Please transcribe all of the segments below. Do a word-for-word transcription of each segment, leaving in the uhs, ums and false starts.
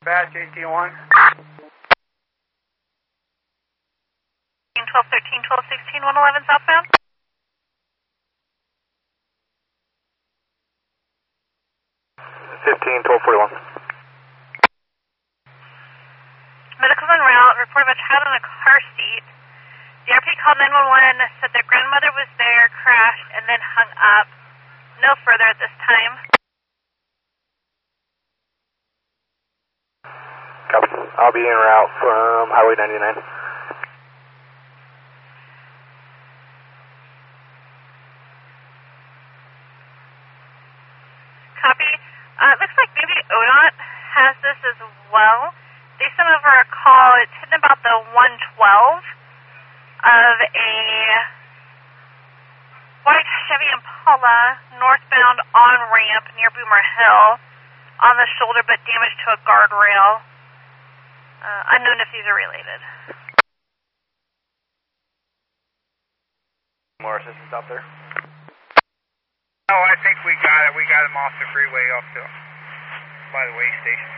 Batch eighteen one. twelve thirteen, twelve sixteen, one eleven southbound. fifteen, twelve forty-one. Medical en route, reported a child in a car seat. The R P called nine one one, said their grandmother was there, crashed, and then hung up. No further at this time. Copy. I'll be en route from Highway ninety-nine. Copy. Uh, it looks like maybe O D O T has this as well. They sent over a call. It's hitting about the one twelve of a white Chevy Impala northbound on-ramp near Boomer Hill on the shoulder but damaged to a guardrail. Uh, unknown if these are related. More assistance out there? Oh, I think we got it. We got him off the freeway off the, by the way station.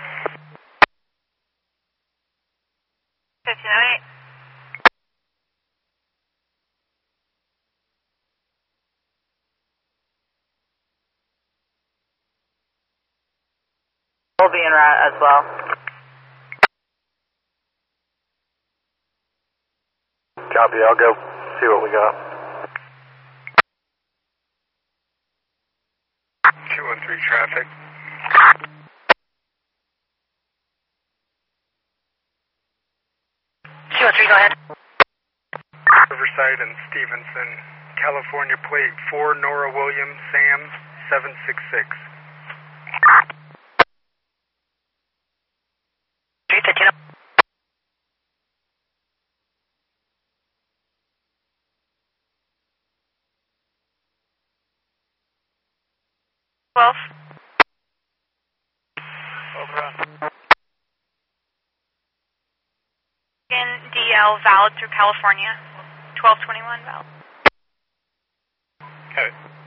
fifteen oh eight. We'll be en route as well. Copy, I'll go see what we got. two one three traffic. two one three, go ahead. Riverside and Stevenson, California plate four Nora Williams, Sam seven six six. three fifteen. twelve. Over. In D L valid through California. twelve twenty-one valid. Okay.